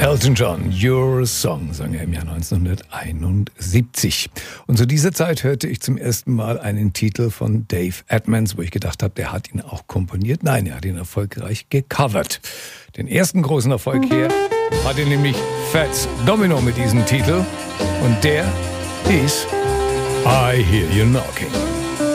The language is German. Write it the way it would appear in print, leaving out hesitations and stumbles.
Elton John, Your Song, sang er im Jahr 1971. Und zu dieser Zeit hörte ich zum ersten Mal einen Titel von Dave Edmunds, wo ich gedacht habe, der hat ihn auch komponiert. Nein, er hat ihn erfolgreich gecovert. Den ersten großen Erfolg hier hatte nämlich Fats Domino mit diesem Titel. Und der hieß I Hear You Knocking.